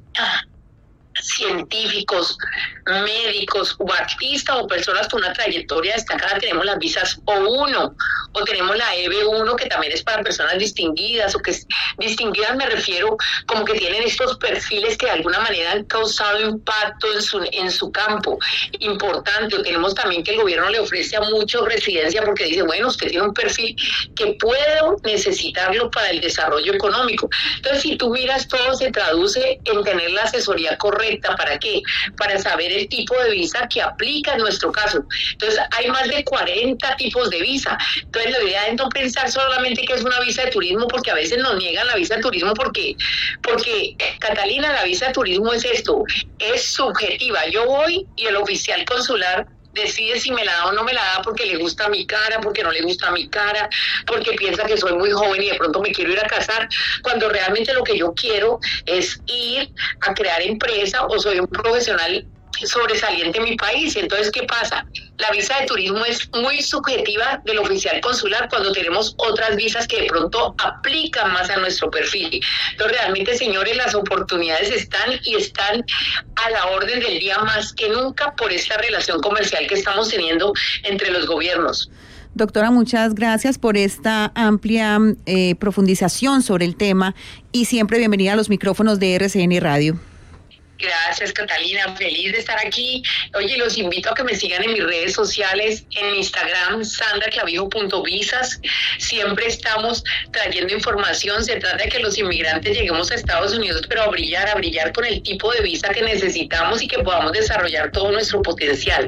científicos, médicos o artistas o personas con una trayectoria destacada. Tenemos las visas O uno o tenemos la E B uno, que también es para personas distinguidas, o que es, distinguidas me refiero como que tienen estos perfiles que de alguna manera han causado impacto en su, en su campo importante. O tenemos también que el gobierno le ofrece a muchos residencia porque dice, bueno, usted tiene un perfil que puedo necesitarlo para el desarrollo económico. Entonces, si tú miras, todo se traduce en tener la asesoría correcta. ¿Para qué? Para saber el tipo de visa que aplica en nuestro caso. Entonces, hay más de cuarenta tipos de visa. Entonces, la idea es no pensar solamente que es una visa de turismo, porque a veces nos niegan la visa de turismo porque, porque Catalina, la visa de turismo es esto, es subjetiva. Yo voy y el oficial consular decide si me la da o no me la da, porque le gusta mi cara, porque no le gusta mi cara, porque piensa que soy muy joven y de pronto me quiero ir a casar, cuando realmente lo que yo quiero es ir a crear empresa, o soy un profesional sobresaliente en mi país. Entonces, ¿qué pasa? La visa de turismo es muy subjetiva del oficial consular, cuando tenemos otras visas que de pronto aplican más a nuestro perfil. Entonces, realmente, señores, las oportunidades están y están a la orden del día más que nunca por esta relación comercial que estamos teniendo entre los gobiernos. Doctora, muchas gracias por esta amplia eh, profundización sobre el tema, y siempre bienvenida a los micrófonos de R C N Radio. Gracias, Catalina, feliz de estar aquí. Oye, los invito a que me sigan en mis redes sociales, en Instagram, sandra clavijo punto visas. Siempre estamos trayendo información. Se trata de que los inmigrantes lleguemos a Estados Unidos, pero a brillar, a brillar con el tipo de visa que necesitamos y que podamos desarrollar todo nuestro potencial.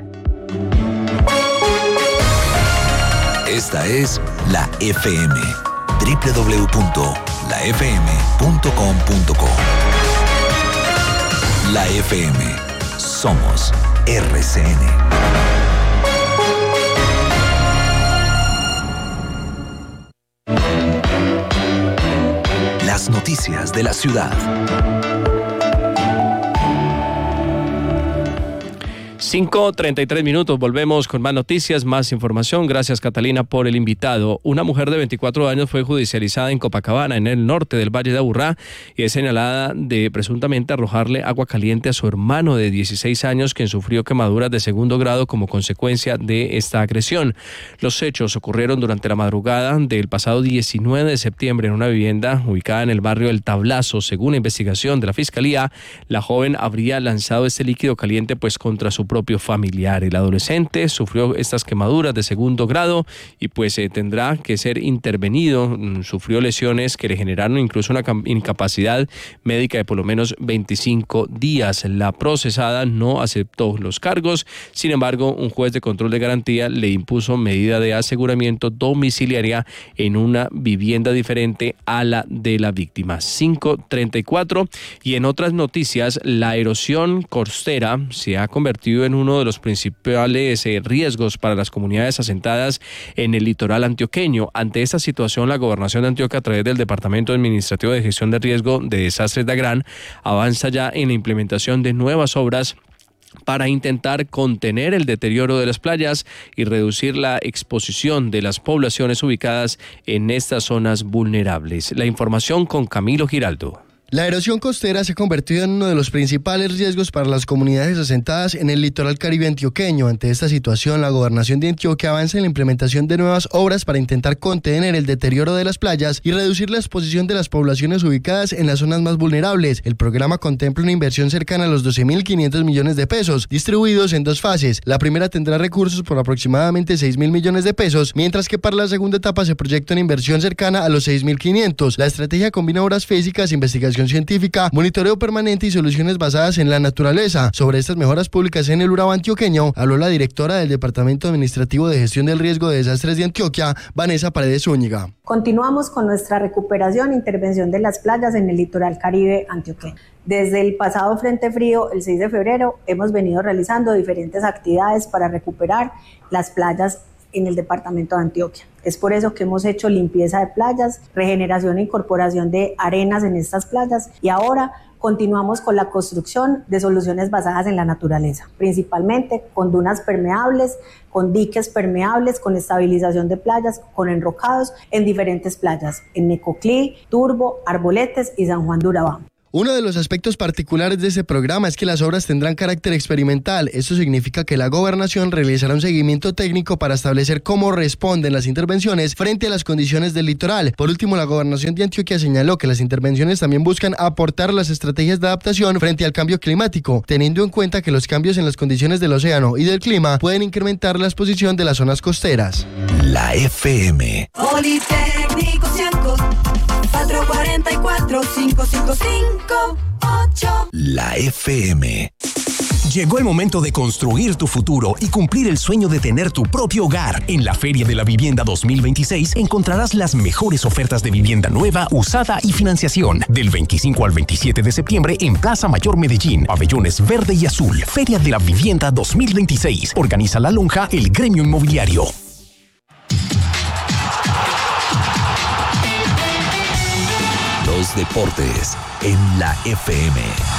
Esta es la F M, doble u doble u doble u punto la f m punto com punto co. La F M, somos R C N. Las noticias de la ciudad. cinco treinta y tres minutos, volvemos con más noticias, más información. Gracias, Catalina, por el invitado. Una mujer de veinticuatro años fue judicializada en Copacabana, en el norte del Valle de Aburrá, y es señalada de presuntamente arrojarle agua caliente a su hermano de dieciséis años, quien sufrió quemaduras de segundo grado como consecuencia de esta agresión. Los hechos ocurrieron durante la madrugada del pasado diecinueve de septiembre en una vivienda ubicada en el barrio El Tablazo. Según la investigación de la Fiscalía, la joven habría lanzado este líquido caliente pues contra su propio propio familiar. El adolescente sufrió estas quemaduras de segundo grado y pues eh, tendrá que ser intervenido. Sufrió lesiones que le generaron incluso una incapacidad médica de por lo menos veinticinco días. La procesada no aceptó los cargos. Sin embargo, un juez de control de garantía le impuso medida de aseguramiento domiciliaria en una vivienda diferente a la de la víctima. cinco treinta y cuatro. Y en otras noticias, la erosión costera se ha convertido en uno de los principales eh, riesgos para las comunidades asentadas en el litoral antioqueño. Ante esta situación, la Gobernación de Antioquia, a través del Departamento Administrativo de Gestión de Riesgo de Desastres de AGRAN, avanza ya en la implementación de nuevas obras para intentar contener el deterioro de las playas y reducir la exposición de las poblaciones ubicadas en estas zonas vulnerables. La información con Camilo Giraldo. La erosión costera se ha convertido en uno de los principales riesgos para las comunidades asentadas en el litoral caribe antioqueño. Ante esta situación, la Gobernación de Antioquia avanza en la implementación de nuevas obras para intentar contener el deterioro de las playas y reducir la exposición de las poblaciones ubicadas en las zonas más vulnerables. El programa contempla una inversión cercana a los doce mil quinientos millones de pesos, distribuidos en dos fases. La primera tendrá recursos por aproximadamente seis mil millones de pesos, mientras que para la segunda etapa se proyecta una inversión cercana a los seis mil quinientos. La estrategia combina obras físicas, investigación científica, monitoreo permanente y soluciones basadas en la naturaleza. Sobre estas mejoras públicas en el Urabá antioqueño habló la directora del Departamento Administrativo de Gestión del Riesgo de Desastres de Antioquia, Vanessa Paredes Zúñiga. Continuamos con nuestra recuperación e intervención de las playas en el litoral caribe antioqueño. Desde el pasado Frente Frío, el seis de febrero, hemos venido realizando diferentes actividades para recuperar las playas en el departamento de Antioquia. Es por eso que hemos hecho limpieza de playas, regeneración e incorporación de arenas en estas playas y ahora continuamos con la construcción de soluciones basadas en la naturaleza, principalmente con dunas permeables, con diques permeables, con estabilización de playas, con enrocados en diferentes playas, en Necoclí, Turbo, Arboletes y San Juan de Urabá. Uno de los aspectos particulares de este programa es que las obras tendrán carácter experimental. Esto significa que la Gobernación realizará un seguimiento técnico para establecer cómo responden las intervenciones frente a las condiciones del litoral. Por último, la Gobernación de Antioquia señaló que las intervenciones también buscan aportar las estrategias de adaptación frente al cambio climático, teniendo en cuenta que los cambios en las condiciones del océano y del clima pueden incrementar la exposición de las zonas costeras. La F M. Politécnico Cianco, cuatro cuatro cuatro, cinco cinco cinco ocho. La F M. Llegó el momento de construir tu futuro y cumplir el sueño de tener tu propio hogar. En la Feria de la Vivienda dos mil veintiséis encontrarás las mejores ofertas de vivienda nueva, usada y financiación. Del veinticinco al veintisiete de septiembre en Plaza Mayor Medellín, pabellones verde y azul. Feria de la Vivienda dos mil veintiséis. Organiza La Lonja, el gremio inmobiliario. Los deportes en la F M.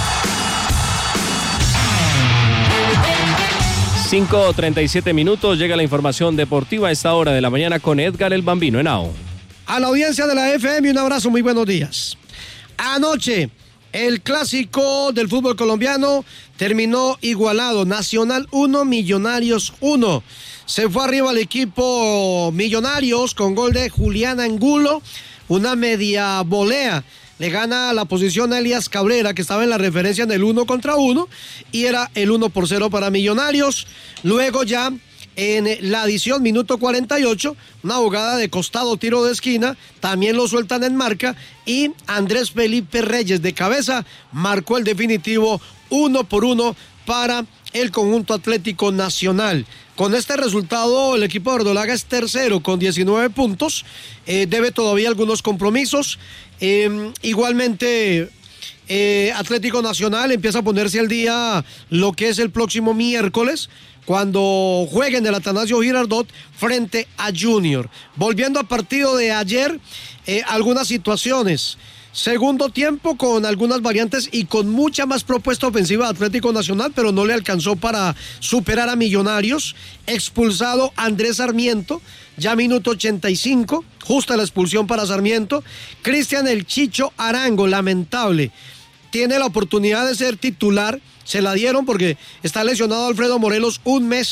cinco treinta y siete minutos, llega la información deportiva a esta hora de la mañana con Edgar el Bambino Henao. A la audiencia de la F M, un abrazo, muy buenos días. Anoche, el clásico del fútbol colombiano terminó igualado. Nacional uno, Millonarios uno. Se fue arriba el equipo Millonarios con gol de Julián Angulo. Una media volea. Le gana la posición a Elías Cabrera, que estaba en la referencia en el uno contra uno, y era el uno por cero para Millonarios. Luego ya en la adición, minuto cuarenta y ocho, una jugada de costado, tiro de esquina, también lo sueltan en marca, y Andrés Felipe Reyes de cabeza marcó el definitivo uno por uno para el conjunto Atlético Nacional. Con este resultado, el equipo de Verdolaga es tercero con diecinueve puntos, eh, debe todavía algunos compromisos. Eh, igualmente, eh, Atlético Nacional empieza a ponerse al día lo que es el próximo miércoles, cuando jueguen el Atanasio Girardot frente a Junior. Volviendo al partido de ayer, eh, algunas situaciones. Segundo tiempo con algunas variantes y con mucha más propuesta ofensiva de Atlético Nacional, pero no le alcanzó para superar a Millonarios. Expulsado Andrés Sarmiento, ya minuto ochenta y cinco, justa la expulsión para Sarmiento. Cristian El Chicho Arango, lamentable, tiene la oportunidad de ser titular, se la dieron porque está lesionado Alfredo Morelos un mes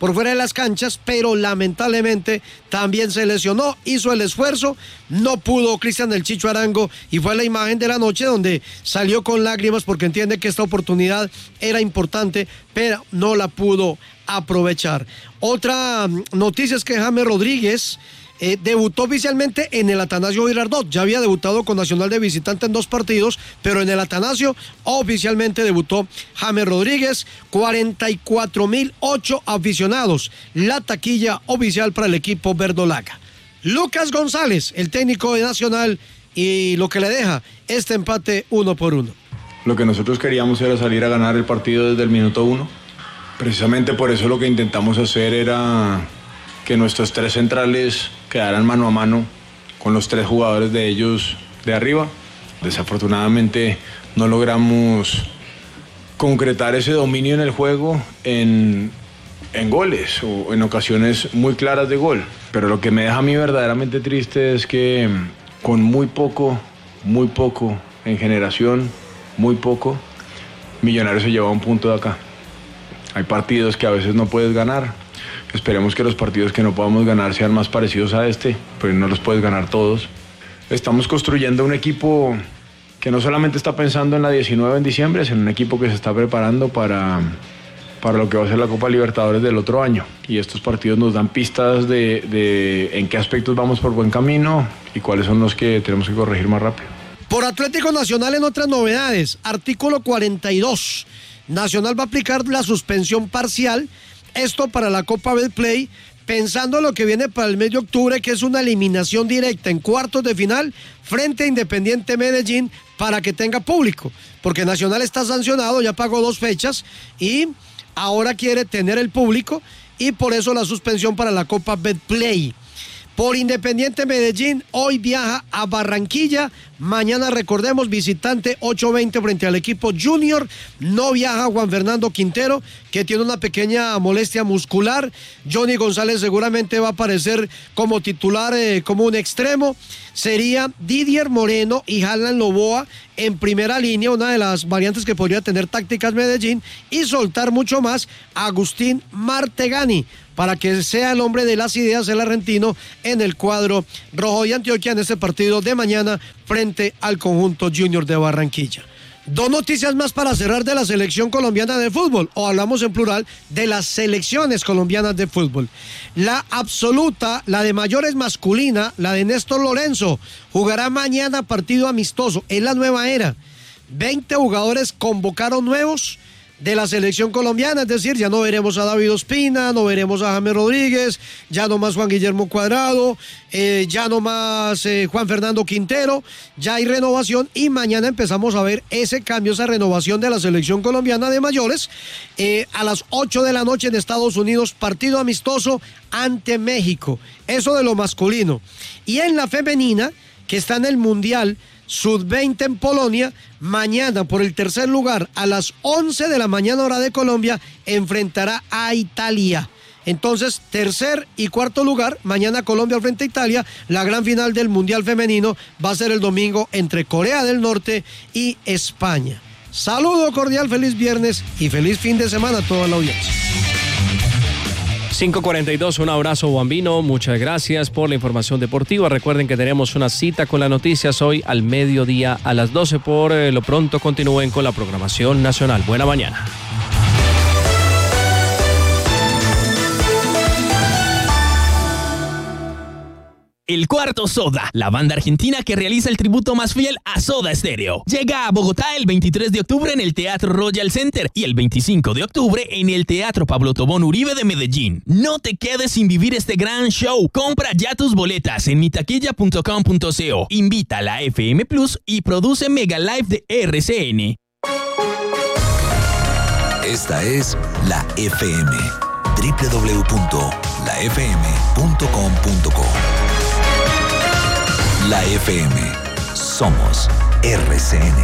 por fuera de las canchas, pero lamentablemente también se lesionó, hizo el esfuerzo, no pudo Cristian El Chicho Arango y fue la imagen de la noche donde salió con lágrimas porque entiende que esta oportunidad era importante, pero no la pudo aprovechar. Otra noticia es que James Rodríguez Eh, debutó oficialmente en el Atanasio Girardot. Ya había debutado con Nacional de visitante en dos partidos, pero en el Atanasio oficialmente debutó James Rodríguez. cuarenta y cuatro mil ocho aficionados, la taquilla oficial para el equipo verdolaga. Lucas González, el técnico de Nacional, y lo que le deja este empate uno por uno. Lo que nosotros queríamos era salir a ganar el partido desde el minuto uno. Precisamente por eso lo que intentamos hacer era que nuestros tres centrales quedaran mano a mano con los tres jugadores de ellos de arriba. Desafortunadamente no logramos concretar ese dominio en el juego en, en goles o en ocasiones muy claras de gol. Pero lo que me deja a mí verdaderamente triste es que con muy poco, muy poco en generación, muy poco, Millonarios se lleva un punto de acá. Hay partidos que a veces no puedes ganar. Esperemos que los partidos que no podamos ganar sean más parecidos a este, pero no los puedes ganar todos. Estamos construyendo un equipo que no solamente está pensando en la diecinueve en diciembre, sino un equipo que se está preparando para, para lo que va a ser la Copa Libertadores del otro año. Y estos partidos nos dan pistas de, de en qué aspectos vamos por buen camino y cuáles son los que tenemos que corregir más rápido. Por Atlético Nacional en otras novedades, artículo cuarenta y dos. Nacional va a aplicar la suspensión parcial. Esto para la Copa Betplay, pensando en lo que viene para el mes de octubre, que es una eliminación directa en cuartos de final frente a Independiente Medellín para que tenga público, porque Nacional está sancionado, ya pagó dos fechas y ahora quiere tener el público y por eso la suspensión para la Copa Betplay. Por Independiente Medellín, hoy viaja a Barranquilla. Mañana, recordemos, visitante ocho veinte frente al equipo Junior. No viaja Juan Fernando Quintero, que tiene una pequeña molestia muscular. Johnny González seguramente va a aparecer como titular, eh, como un extremo. Sería Didier Moreno y Harlan Loboa en primera línea, una de las variantes que podría tener tácticas Medellín, y soltar mucho más a Agustín Martegani, para que sea el hombre de las ideas el argentino en el cuadro rojo de Antioquia en este partido de mañana frente al conjunto Junior de Barranquilla. Dos noticias más para cerrar de la selección colombiana de fútbol, o hablamos en plural de las selecciones colombianas de fútbol. La absoluta, la de mayores masculina, la de Néstor Lorenzo, jugará mañana partido amistoso, es la nueva era. veinte jugadores convocaron nuevos de la selección colombiana, es decir, ya no veremos a David Ospina, no veremos a James Rodríguez, ya no más Juan Guillermo Cuadrado, eh, ya no más eh, Juan Fernando Quintero, ya hay renovación y mañana empezamos a ver ese cambio, esa renovación de la selección colombiana de mayores. Eh, a las ocho de la noche en Estados Unidos, partido amistoso ante México, eso de lo masculino. Y en la femenina, que está en el Mundial sub veinte en Polonia, mañana por el tercer lugar a las once de la mañana hora de Colombia enfrentará a Italia. Entonces, tercer y cuarto lugar, mañana Colombia frente a Italia. La gran final del Mundial Femenino va a ser el domingo entre Corea del Norte y España. Saludo cordial, feliz viernes y feliz fin de semana a toda la audiencia. cinco cuarenta y dos, un abrazo Bambino, muchas gracias por la información deportiva. Recuerden que tenemos una cita con las noticias hoy al mediodía a las doce. Por eh, lo pronto continúen con la programación nacional. Buena mañana. El Cuarto Soda, la banda argentina que realiza el tributo más fiel a Soda Stereo. Llega a Bogotá el veintitrés de octubre en el Teatro Royal Center y el veinticinco de octubre en el Teatro Pablo Tobón Uribe de Medellín. No te quedes sin vivir este gran show. Compra ya tus boletas en mitaquilla punto com punto co. Invita a la F M Plus y produce Mega Live de R C N. Esta es la F M. doble u doble u doble u punto la f m punto com punto co. La F M. Somos R C N.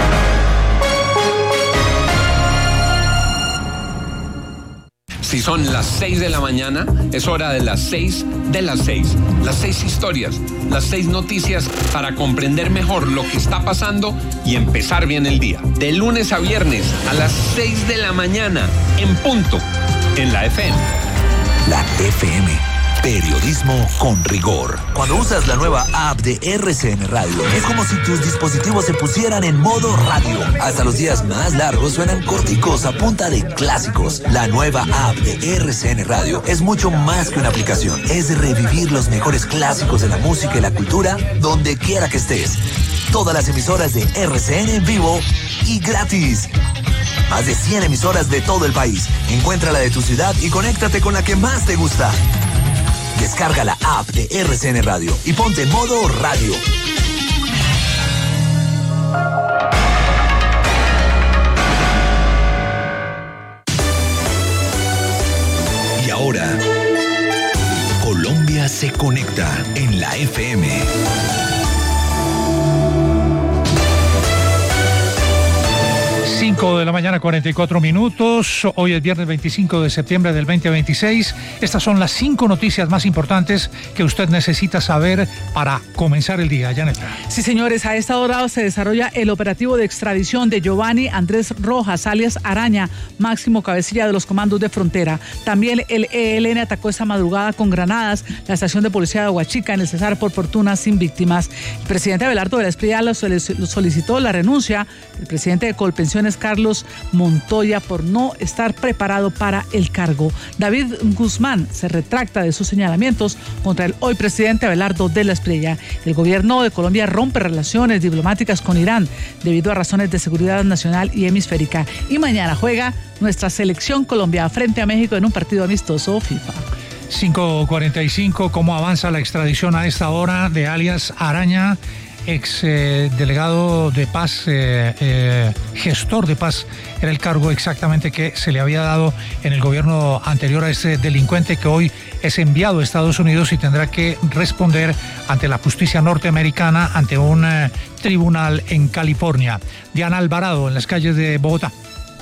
Si son las seis de la mañana, es hora de las seis de las seis. Las seis historias, las seis noticias para comprender mejor lo que está pasando y empezar bien el día. De lunes a viernes a las seis de la mañana, en punto, en la F M. La F M. Periodismo con rigor. Cuando usas la nueva app de R C N Radio, es como si tus dispositivos se pusieran en modo radio. Hasta los días más largos suenan corticos a punta de clásicos. La nueva app de R C N Radio es mucho más que una aplicación. Es revivir los mejores clásicos de la música y la cultura donde quiera que estés. Todas las emisoras de R C N en vivo y gratis. Más de cien emisoras de todo el país. Encuentra la de tu ciudad y conéctate con la que más te gusta. Descarga la app de R C N Radio y ponte en modo radio. Y ahora, Colombia se conecta en la F M. cinco de la mañana, cuarenta y cuatro minutos. Hoy es viernes veinticinco de septiembre del veinte veintiséis. Estas son las cinco noticias más importantes que usted necesita saber para comenzar el día. Janeta. Sí, señores, a esta hora se desarrolla el operativo de extradición de Giovanni Andrés Rojas, alias Araña, máximo cabecilla de los comandos de frontera. También el E L N atacó esta madrugada con granadas la estación de policía de Huachica en el Cesar por fortuna sin víctimas. El presidente Abelardo de la Espriella solicitó la renuncia del presidente de Colpensiones, Carlos Montoya, por no estar preparado para el cargo. David Guzmán se retracta de sus señalamientos contra el hoy presidente Abelardo de la Espriella. El gobierno de Colombia rompe relaciones diplomáticas con Irán debido a razones de seguridad nacional y hemisférica. Y mañana juega nuestra selección Colombia frente a México en un partido amistoso FIFA. cinco cuarenta y cinco, ¿cómo avanza la extradición a esta hora de alias Araña, ex eh, delegado de paz, eh, eh, gestor de paz, era el cargo exactamente que se le había dado en el gobierno anterior a este delincuente que hoy es enviado a Estados Unidos y tendrá que responder ante la justicia norteamericana, ante un eh, tribunal en California. Diana Alvarado, en las calles de Bogotá.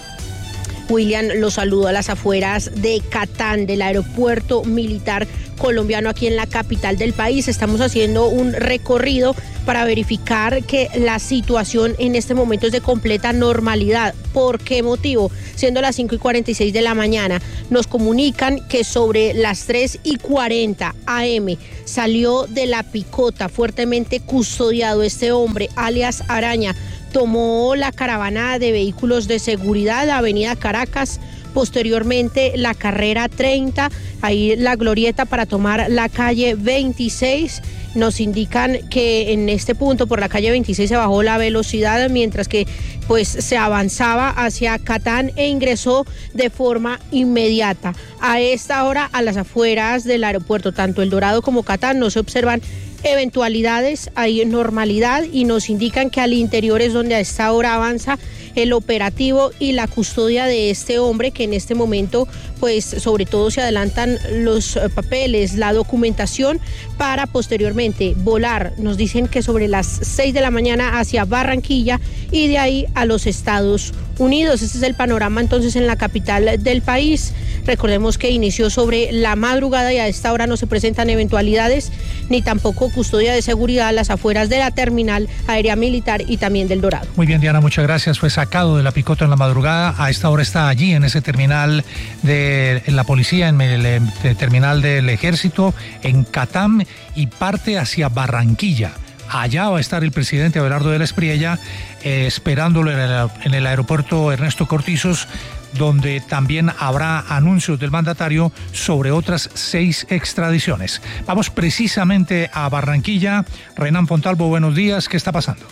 William, los saludo a las afueras de Catán, del aeropuerto militar colombiano aquí en la capital del país. Estamos haciendo un recorrido para verificar que la situación en este momento es de completa normalidad. ¿Por qué motivo? Siendo las cinco y cuarenta y seis de la mañana, nos comunican que sobre las tres y cuarenta a eme salió de la picota fuertemente custodiado este hombre, alias Araña. Tomó la caravana de vehículos de seguridad, la avenida Caracas, posteriormente la carrera treinta, ahí la glorieta para tomar la calle veintiséis. Nos indican que en este punto por la calle veintiséis se bajó la velocidad, mientras que pues se avanzaba hacia Catán e ingresó de forma inmediata. A esta hora, a las afueras del aeropuerto, tanto El Dorado como Catán, no se observan eventualidades, hay normalidad y nos indican que al interior es donde a esta hora avanza el operativo y la custodia de este hombre, que en este momento pues sobre todo se adelantan los papeles, la documentación para posteriormente volar. Nos dicen que sobre las seis de la mañana hacia Barranquilla y de ahí a los Estados Unidos. Este es el panorama entonces en la capital del país. Recordemos que inició sobre la madrugada y a esta hora no se presentan eventualidades ni tampoco custodia de seguridad a las afueras de la terminal aérea militar y también del Dorado. Muy bien, Diana, muchas gracias. Fue sacado de la picota en la madrugada. A esta hora está allí en ese terminal de la policía, en el, el terminal del ejército, en Catán, y parte hacia Barranquilla. Allá va a estar el presidente Abelardo de la Espriella, eh, esperándolo en el, en el aeropuerto Ernesto Cortizos, donde también habrá anuncios del mandatario sobre otras seis extradiciones. Vamos precisamente a Barranquilla. Renan Fontalvo, buenos días. ¿Qué está pasando?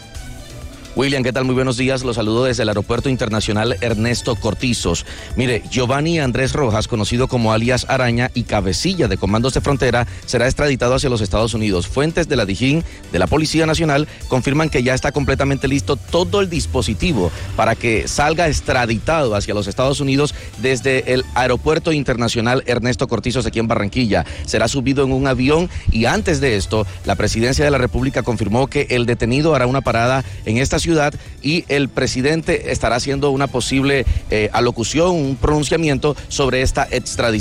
William, ¿qué tal? Muy buenos días. Los saludo desde el Aeropuerto Internacional Ernesto Cortizos. Mire, Giovanni Andrés Rojas, conocido como alias Araña y cabecilla de Comandos de Frontera, será extraditado hacia los Estados Unidos. Fuentes de la Dijín de la Policía Nacional confirman que ya está completamente listo todo el dispositivo para que salga extraditado hacia los Estados Unidos desde el Aeropuerto Internacional Ernesto Cortizos aquí en Barranquilla. Será subido en un avión y antes de esto, la Presidencia de la República confirmó que el detenido hará una parada en esta ciudad ciudad y el presidente estará haciendo una posible eh, alocución, un pronunciamiento sobre esta extradición.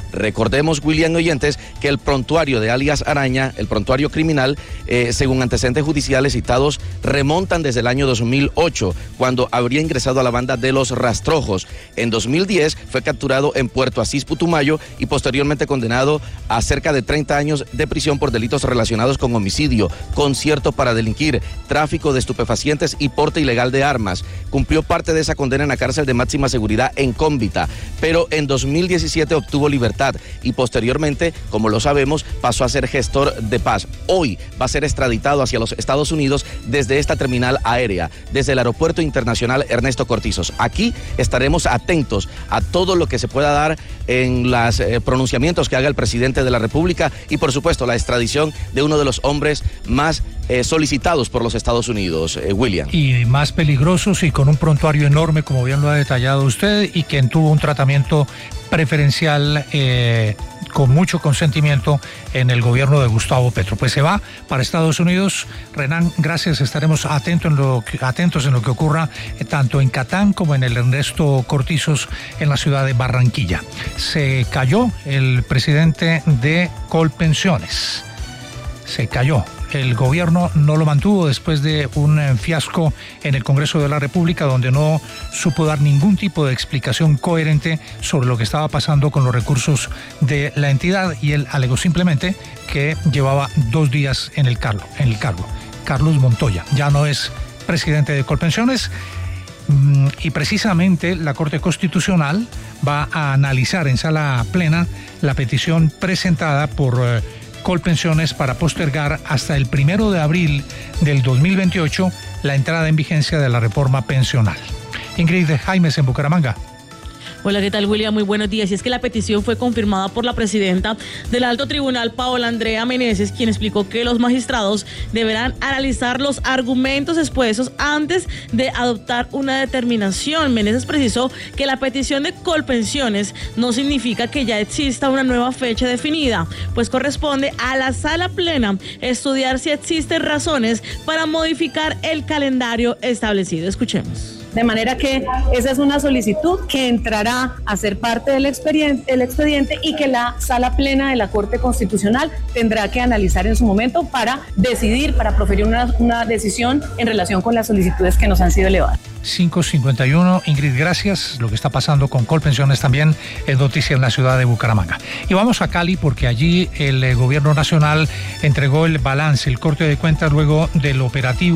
Recordemos, William oyentes, que el prontuario de alias Araña, el prontuario criminal, eh, según antecedentes judiciales citados, remontan desde el año dos mil ocho, cuando habría ingresado a la banda de los Rastrojos. En dos mil diez fue capturado en Puerto Asís, Putumayo, y posteriormente condenado a cerca de treinta años de prisión por delitos relacionados con homicidio, concierto para delinquir, tráfico de estupefacientes y porte ilegal de armas. Cumplió parte de esa condena en la cárcel de máxima seguridad en Cómbita, pero en dos mil diecisiete obtuvo libertad y posteriormente, como lo sabemos, pasó a ser gestor de paz. Hoy va a ser extraditado hacia los Estados Unidos desde esta terminal aérea, desde el Aeropuerto Internacional Ernesto Cortizos. Aquí estaremos atentos a todo lo que se pueda dar en los eh, pronunciamientos que haga el presidente de la República y, por supuesto, la extradición de uno de los hombres más eh, solicitados por los Estados Unidos, eh, William. Y más peligrosos y con un prontuario enorme, como bien lo ha detallado usted, y quien tuvo un tratamiento preferencial eh, con mucho consentimiento en el gobierno de Gustavo Petro. Pues se va para Estados Unidos. Renan, gracias. Estaremos atentos en lo que, atentos en lo que ocurra eh, tanto en Catán como en el Ernesto Cortizos en la ciudad de Barranquilla. Se cayó el presidente de Colpensiones. Se cayó. El gobierno no lo mantuvo después de un fiasco en el Congreso de la República, donde no supo dar ningún tipo de explicación coherente sobre lo que estaba pasando con los recursos de la entidad, y él alegó simplemente que llevaba dos días en el cargo. En el cargo. Carlos Montoya ya no es presidente de Colpensiones, y precisamente la Corte Constitucional va a analizar en sala plena la petición presentada por eh, Colpensiones para postergar hasta el primero de abril del dos mil veintiocho la entrada en vigencia de la reforma pensional. Ingrid Jaimes en Bucaramanga. Hola, ¿qué tal, William? Muy buenos días. Y es que la petición fue confirmada por la presidenta del Alto Tribunal, Paola Andrea Meneses, quien explicó que los magistrados deberán analizar los argumentos expuestos antes de adoptar una determinación. Meneses precisó que la petición de Colpensiones no significa que ya exista una nueva fecha definida, pues corresponde a la sala plena estudiar si existen razones para modificar el calendario establecido. Escuchemos. De manera que esa es una solicitud que entrará a ser parte del expediente, el expediente y que la sala plena de la Corte Constitucional tendrá que analizar en su momento para decidir, para proferir una, una decisión en relación con las solicitudes que nos han sido elevadas. cinco cincuenta y uno, Ingrid, gracias. Lo que está pasando con Colpensiones también es noticia en la ciudad de Bucaramanga. Y vamos a Cali porque allí el eh, gobierno nacional entregó el balance, el corte de cuentas luego del operativo